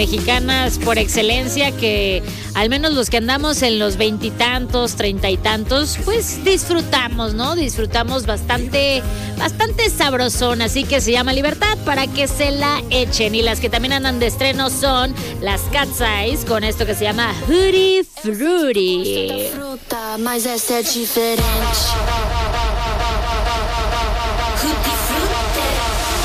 mexicanas por excelencia, que al menos los que andamos en los 20 y tantos, 30 y tantos, pues disfrutamos, ¿no? Disfrutamos bastante sabrosón, así que se llama Libertad para que se la echen. Y las que también andan de estreno son las Cat's Eyes con esto que se llama Hootie Fruity. Mas essa é diferente.